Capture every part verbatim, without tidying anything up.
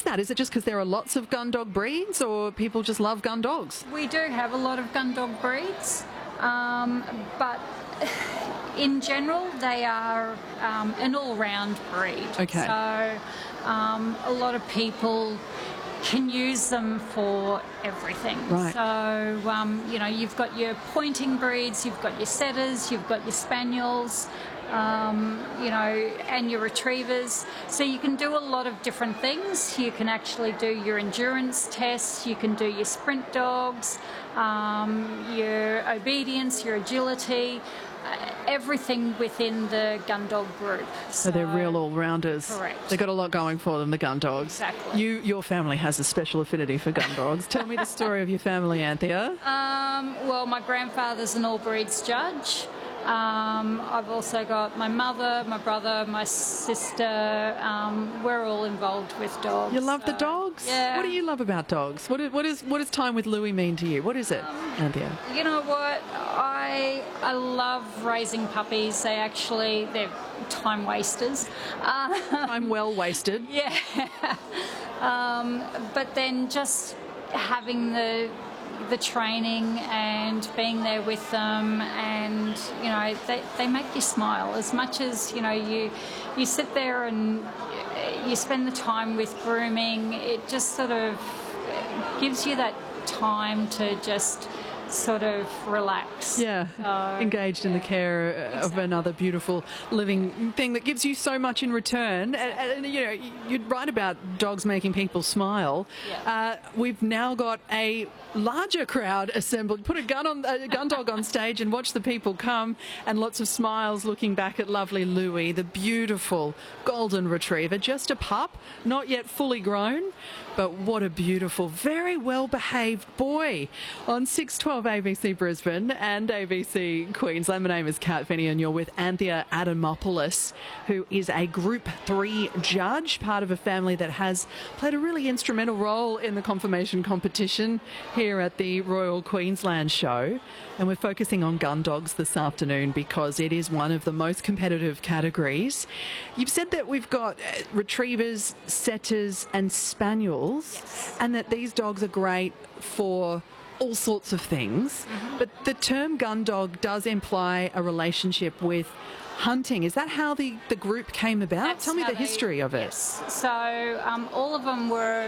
that? Is it just because there are lots of gun dog breeds, or people just love gun dogs? We do have a lot of gun dog breeds, um, but in general they are um, an all-round breed. Okay. So um, a lot of people can use them for everything. Right. So, um, you know, you've got your pointing breeds, you've got your setters, you've got your spaniels, um, you know, and your retrievers. So you can do a lot of different things. You can actually do your endurance tests, you can do your sprint dogs, um, your obedience, your agility, uh, everything within the gun dog group. So, so they're real all-rounders. Correct. They've got a lot going for them, the gun dogs. Exactly. You, your family has a special affinity for gun dogs. Tell me the story of your family, Anthea. Um, well, my grandfather's an all-breeds judge. Um, I've also got my mother, my brother, my sister. Um, we're all involved with dogs. You love so, the dogs? Yeah. What do you love about dogs? What is, what is, what does time with Louie mean to you? What is it, um, Anthea? You know what? I I love raising puppies. They actually, they're time wasters. Uh, I'm well wasted. Yeah. um, but then just having the the training and being there with them, and you know they, they make you smile as much as you know you you sit there and you spend the time with grooming. It just sort of gives you that time to just sort of relax. Yeah, so, engaged yeah. in the care Exactly. of another beautiful living thing that gives you so much in return. And, and you know, you'd write about dogs making people smile. Yeah. Uh, we've now got a larger crowd assembled. Put a gun on a gun dog on stage and watch the people come, and lots of smiles looking back at lovely Louie, the beautiful golden retriever, just a pup, not yet fully grown. But what a beautiful, very well-behaved boy on six twelve A B C Brisbane and A B C Queensland. My name is Kat Finney and you're with Anthea Adamopoulos, who is a Group three judge, part of a family that has played a really instrumental role in the conformation competition here at the Royal Queensland Show. And we're focusing on gun dogs this afternoon because it is one of the most competitive categories. You've said that we've got uh, retrievers, setters and spaniels, yes. and that these dogs are great for all sorts of things. Mm-hmm. But the term gun dog does imply a relationship with hunting. Is that how the, the group came about? That's Tell me the they, history of it. Yes. So um, all of them were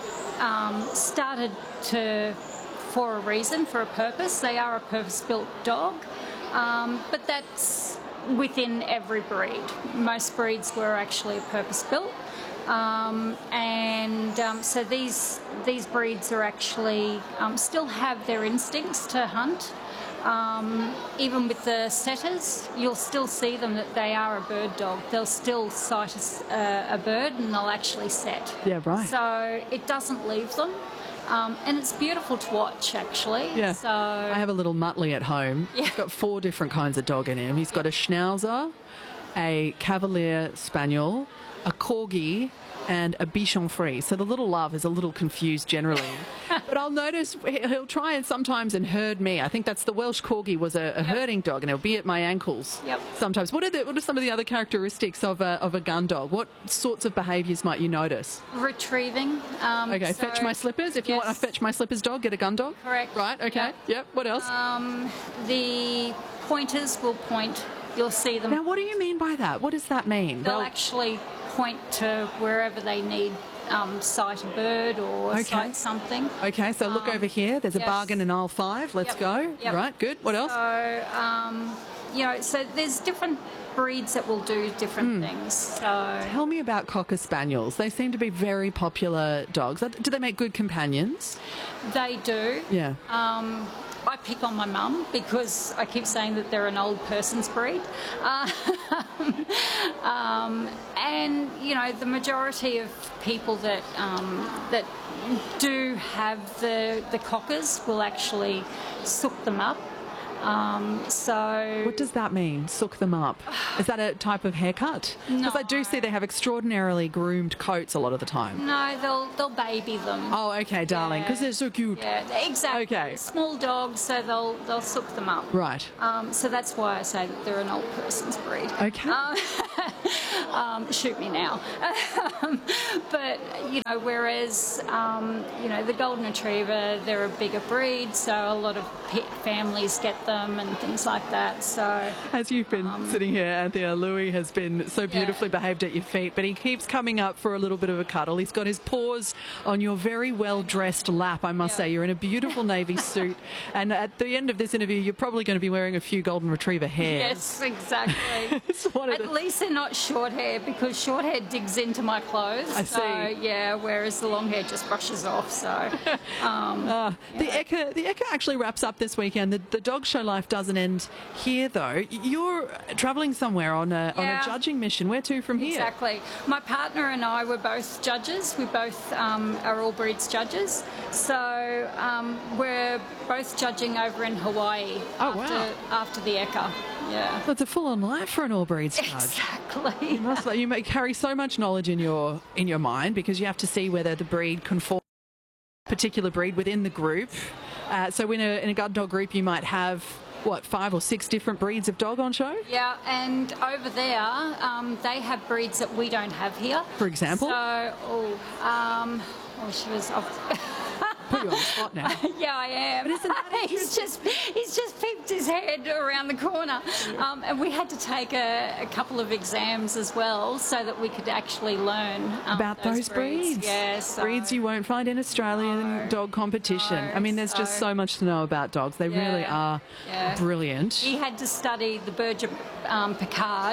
um, started to for a reason, for a purpose. They are a purpose-built dog, um, but that's within every breed. Most breeds were actually purpose-built, um, and um, so these these breeds are actually um, still have their instincts to hunt. Um, even with the setters, you'll still see them that they are a bird dog. They'll still sight a, uh, a bird and they'll actually set. Yeah, right. So it doesn't leave them. Um, and it's beautiful to watch, actually. Yeah. So I have a little Muttley at home. Yeah. He's got four different kinds of dog in him. He's got a Schnauzer, a Cavalier Spaniel, a Corgi, and a Bichon Frise. So the little love is a little confused generally. But I'll notice he'll try and sometimes and herd me. I think that's the Welsh Corgi was a, a yep. herding dog, and he'll be at my ankles yep. sometimes. What are, the, what are some of the other characteristics of a, of a gun dog? What sorts of behaviours might you notice? Retrieving. Um, okay, so, fetch my slippers. If you yes. want a fetch my slippers dog, get a gun dog. Correct. Right, okay. Yep. yep. What else? Um, the pointers will point. You'll see them. Now, what do you mean by that? What does that mean? They'll well, actually point to wherever they need um, sight a bird or okay. sight something. Okay, so look um, over here. There's yes. a bargain in aisle five. Let's yep. go. Yep. Right, good. What else? So, um, you know, so there's different breeds that will do different mm. things. So tell me about Cocker Spaniels. They seem to be very popular dogs. Do they make good companions? They do. Yeah. Um, I pick on my mum because I keep saying that they're an old person's breed. Uh, um, and, you know, the majority of people that um, that do have the, the cockers will actually sook them up. Um, so what does that mean? Sook them up? Is that a type of haircut? Because no. I do see they have extraordinarily groomed coats a lot of the time. No, they'll they'll baby them. Oh, okay, darling, because yeah. they're so cute. Yeah, exactly. Okay. Small dogs, so they'll they'll sook them up. Right. Um, so that's why I say that they're an old person's breed. Okay. Um, um, shoot me now. um, but, you know, whereas, um, you know, the Golden Retriever, they're a bigger breed, so a lot of pet families get them and things like that. So as you've been um, sitting here, Anthea, Louis has been so beautifully yeah. behaved at your feet, but he keeps coming up for a little bit of a cuddle. He's got his paws on your very well-dressed lap, I must yeah. say. You're in a beautiful navy suit, and at the end of this interview, you're probably going to be wearing a few Golden Retriever hairs. Yes, exactly. At the... least they're not short hair, because short hair digs into my clothes. I see. So, yeah, whereas the long hair just brushes off. So, um, uh, the Ekka, the Ekka actually wraps up this weekend. The, the dog show life doesn't end here, though. You're travelling somewhere on a yeah. on a judging mission. Where to from here? Exactly. My partner and I were both judges. We both um, are all breeds judges. So um, we're both judging over in Hawaii. Oh, after, wow. After the Ekka. Yeah. That's a full-on life for an all breeds judge. Exactly. You must. You may carry so much knowledge in your in your mind, because you have to see whether the breed conforms to a particular breed within the group. Uh, so in a in a guard dog group, you might have, what, five or six different breeds of dog on show? Yeah, and over there, um, they have breeds that we don't have here. For example? So, oh, um, oh she was off. Put you on the spot now. Yeah, I am. But isn't that he's just he's just peeped his head around the corner, um, and we had to take a, a couple of exams as well so that we could actually learn um, about those, those breeds. breeds. Yeah, so breeds you won't find in Australian no, dog competition. no, I mean, there's so, just so much to know about dogs. They yeah, really are yeah. brilliant. He had to study the Berger um, Picard.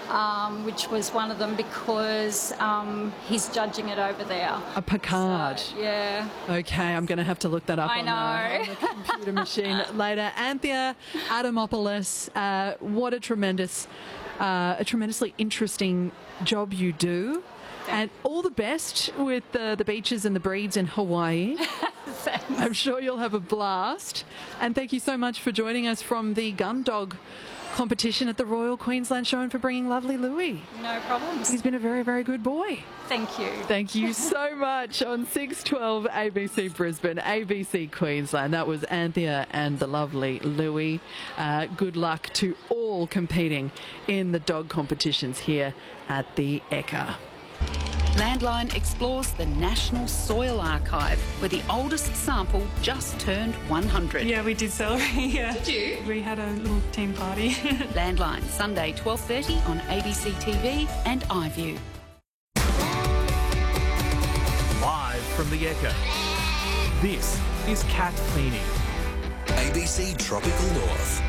Um, which was one of them, because um, he's judging it over there. A Picard. So, yeah. Okay, I'm going to have to look that up I on, know. The, on the computer machine later. Anthea Adamopoulos, uh, what a tremendous, uh, a tremendously interesting job you do. And all the best with the, the beaches and the breeds in Hawaii. Thanks. I'm sure you'll have a blast. And thank you so much for joining us from the Gun Dog competition at the Royal Queensland Show, and for bringing lovely Louis. No problems. He's been a very, very good boy. Thank you. Thank you so much. On six twelve A B C Brisbane, A B C Queensland. That was Anthea and the lovely Louis. Uh, good luck to all competing in the dog competitions here at the Ekka. Landline explores the National Soil Archive, where the oldest sample just turned one hundred. Yeah, we did celebrate. Yeah. Did you? We had a little team party. Landline, Sunday twelve thirty on A B C T V and iView. Live from the Ekka, this is Cat Cleaning. A B C Tropical North.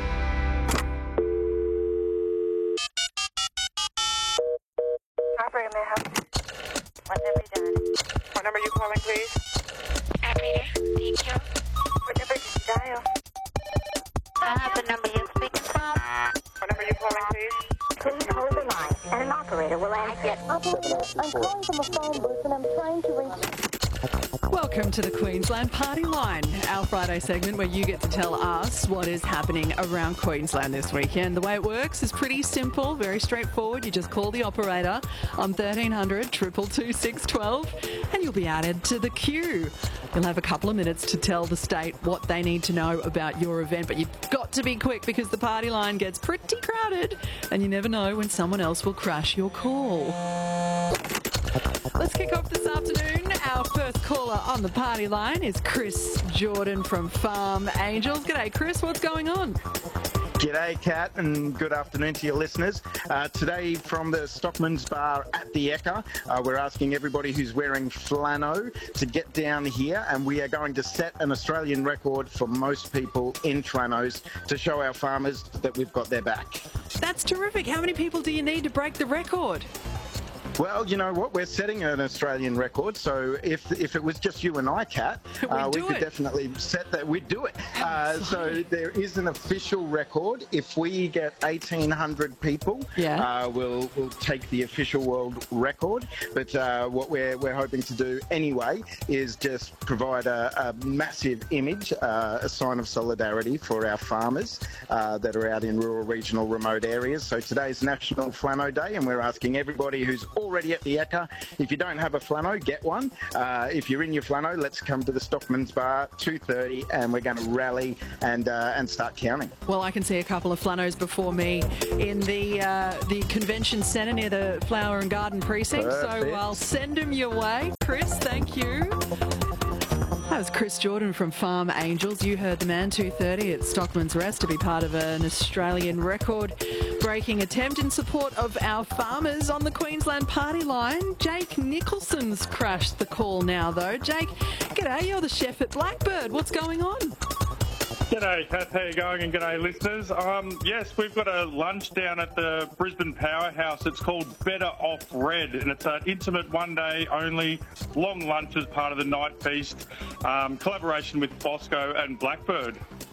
Operator, may I help you? What number you dialing? What number are you calling, please? Operator, thank you. What number did you dial? I have the number you're speaking from. What number are you calling, please? Please hold the line, and an operator will answer. Operator, I'm calling from a phone booth, and I'm trying to reach... Welcome to the Queensland Party Line, our Friday segment where you get to tell us what is happening around Queensland this weekend. The way it works is pretty simple, very straightforward. You just call the operator on thirteen hundred, two two two, six one two, and you'll be added to the queue. You'll have a couple of minutes to tell the state what they need to know about your event, but you've got to be quick because the party line gets pretty crowded and you never know when someone else will crash your call. Let's kick off this afternoon. Our first caller on the party line is Chris Jordan from Farm Angels. G'day, Chris. What's going on? G'day, Kat, and good afternoon to your listeners. Uh, today from the Stockman's Bar at the Ekka, uh, we're asking everybody who's wearing flannel to get down here, and we are going to set an Australian record for most people in flannels to show our farmers that we've got their back. That's terrific. How many people do you need to break the record? Well, you know what? We're setting an Australian record, so if if it was just you and I, Kat, uh, we could it. definitely set that. We'd do it. Uh, so there is an official record. If we get eighteen hundred people, yeah. uh, we'll we'll take the official world record. But uh, what we're we're hoping to do anyway is just provide a, a massive image, uh, a sign of solidarity for our farmers uh, that are out in rural, regional, remote areas. So today's National Flano Day, and we're asking everybody who's all already at the Ekka. If you don't have a flano, get one. Uh, if you're in your flano, let's come to the Stockman's Bar, two thirty, and we're going to rally and uh, and start counting. Well, I can see a couple of flanos before me in the uh, the convention centre near the Flower and Garden Precinct, Perfect. so I'll send them your way. Chris, thank you. That was Chris Jordan from Farm Angels. You heard the man, two thirty at Stockman's Rest, to be part of an Australian record-breaking attempt in support of our farmers on the Queensland party line. Jake Nicholson's crashed the call now, though. Jake, g'day, you're the chef at Blackbird. What's going on? G'day, Kath, how you going? And g'day, listeners. Um, yes, we've got a lunch down at the Brisbane Powerhouse. It's called Better Off Red, and it's an intimate one-day only long lunch as part of the night feast, um, collaboration with Bosco and Blackbird.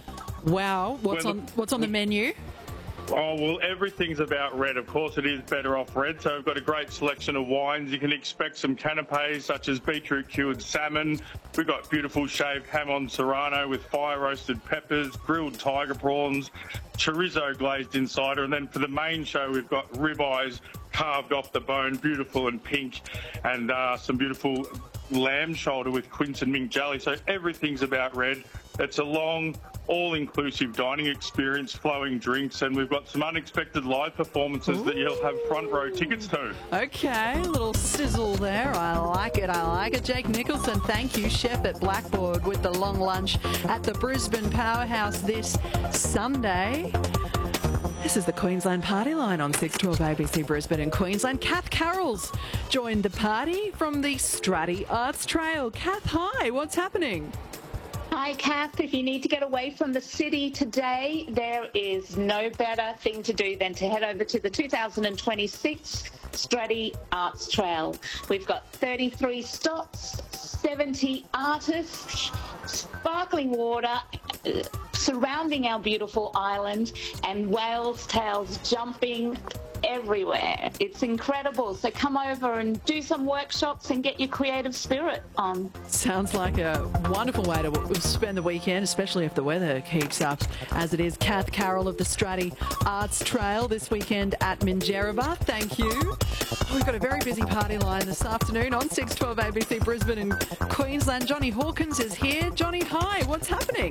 Wow, what's We're on the- what's on the menu? Oh, well, everything's about red. Of course, it is Better Off Red. So we've got a great selection of wines. You can expect some canapes, such as beetroot-cured salmon. We've got beautiful shaved ham on serrano with fire-roasted peppers, grilled tiger prawns, chorizo glazed insider. And then for the main show, we've got ribeyes carved off the bone, beautiful and pink, and uh, some beautiful lamb shoulder with quince and mint jelly. So everything's about red. It's a long, all-inclusive dining experience, flowing drinks, and we've got some unexpected live performances Ooh. that you'll have front row tickets to. Okay, a little sizzle there. I like it, I like it. Jake Nicholson, thank you, chef at Blackboard, with the long lunch at the Brisbane Powerhouse this Sunday. This is the Queensland Party Line on six twelve A B C Brisbane and Queensland. Kath Carroll's joined the party from the Stratty Arts Trail. Kath, hi, what's happening? Hi, Kath. If you need to get away from the city today, there is no better thing to do than to head over to the two thousand twenty-six Stratty Arts Trail. We've got thirty-three stops, seventy artists, sparkling water uh, surrounding our beautiful island, and whales' tails jumping everywhere. It's incredible. So come over and do some workshops and get your creative spirit on. Sounds like a wonderful way to spend the weekend, especially if the weather keeps up as it is. Kath Carroll of the Stratty Arts Trail this weekend at Minjerribah. Thank you. Oh, we've got a very busy party line this afternoon on six twelve A B C Brisbane and Queensland. Johnny Hawkins is here. Johnny, hi. What's happening?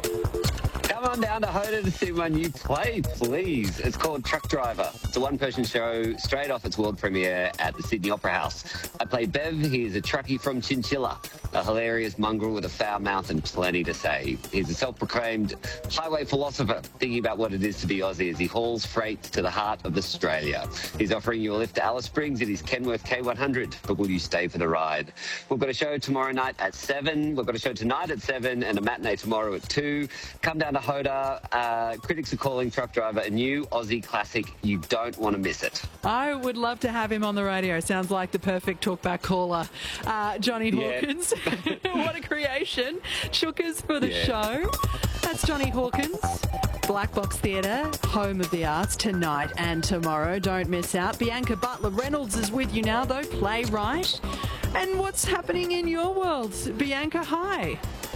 Come on down to Hoda to see my new play, please. It's called Truck Driver. It's a one-person show straight off its world premiere at the Sydney Opera House. I play Bev. He is a truckie from Chinchilla, a hilarious mongrel with a foul mouth and plenty to say. He's a self-proclaimed highway philosopher, thinking about what it is to be Aussie as he hauls freight to the heart of Australia. He's offering you a lift to Alice Springs in his Kenworth K one hundred, but will you stay for the ride? We've got a show tomorrow night at seven. We've got a show tonight at seven and a matinee tomorrow at two. Come down to Hoda. Uh, critics are calling Truck Driver a new Aussie classic. You don't want to miss it. I would love to have him on the radio. Sounds like the perfect talkback caller. Uh, Johnny Yeah. Hawkins. What a creation. Chookers for the Yeah. show. That's Johnny Hawkins. Black Box Theatre, home of the arts, tonight and tomorrow. Don't miss out. Bianca Butler-Reynolds is with you now, though, playwright. And what's happening in your world? Bianca, hi.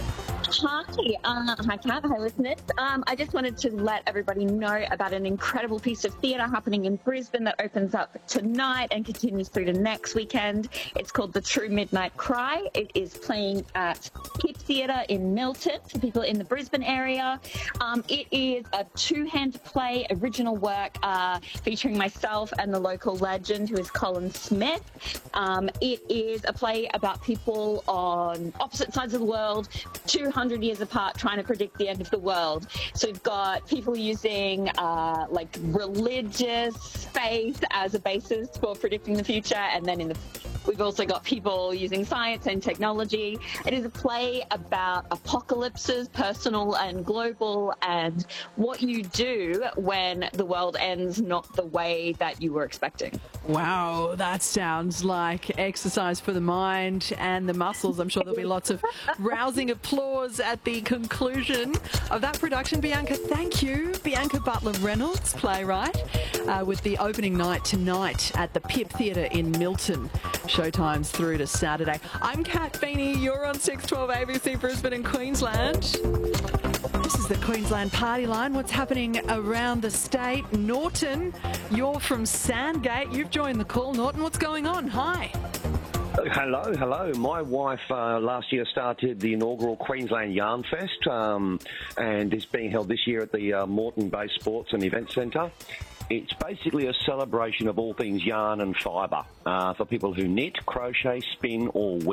Hi, uh, hi, Kat. Hi, listeners. Um, I just wanted to let everybody know about an incredible piece of theatre happening in Brisbane that opens up tonight and continues through to next weekend. It's called The True Midnight Cry. It is playing at Pip Theatre in Milton for people in the Brisbane area. Um, it is a two-hand play, original work uh, featuring myself and the local legend who is Colin Smith. Um, it is a play about people on opposite sides of the world, two hundred years apart, trying to predict the end of the world. So we've got people using uh, like religious faith as a basis for predicting the future, and then in the we've also got people using science and technology. It is a play about apocalypses, personal and global, and what you do when the world ends not the way that you were expecting. Wow, that sounds like exercise for the mind and the muscles. I'm sure there'll be lots of rousing applause at the conclusion of that production. Bianca, thank you. Bianca Butler-Reynolds, playwright, uh, with the opening night tonight at the Pip Theatre in Milton. Showtimes through to Saturday. I'm Kat Feeney. You're on six twelve A B C Brisbane and Queensland. This is the Queensland Party Line. What's happening around the state? Norton, you're from Sandgate. You've joined the call. Norton, what's going on? Hi. Hello, hello. My wife uh, last year started the inaugural Queensland Yarn Fest, um, and it's being held this year at the uh, Moreton Bay Sports and Event Centre. It's basically a celebration of all things yarn and fibre uh, for people who knit, crochet, spin or weave.